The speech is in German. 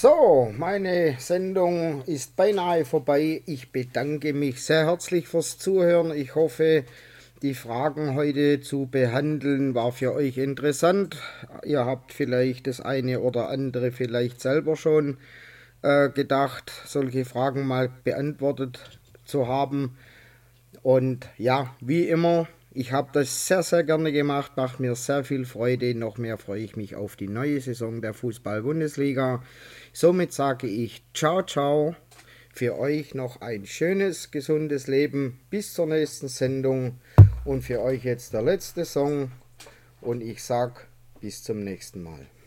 So, meine Sendung ist beinahe vorbei. Ich bedanke mich sehr herzlich fürs Zuhören. Ich hoffe, die Fragen heute zu behandeln war für euch interessant. Ihr habt vielleicht das eine oder andere vielleicht selber schon gedacht, solche Fragen mal beantwortet zu haben. Und ja, wie immer, ich habe das sehr, sehr gerne gemacht, macht mir sehr viel Freude. Noch mehr freue ich mich auf die neue Saison der Fußball-Bundesliga. Somit sage ich ciao, ciao. Für euch noch ein schönes, gesundes Leben bis zur nächsten Sendung. Und für euch jetzt der letzte Song. Und ich sage bis zum nächsten Mal.